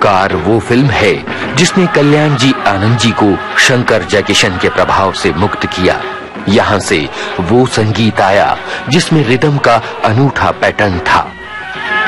Car वो film है जिसने कल्याण जी आनंद जी को शंकर जयकिशन के प्रभाव से मुक्त किया। यहाँ से वो संगीत आया जिसमें रिदम का अनूठा पैटर्न था।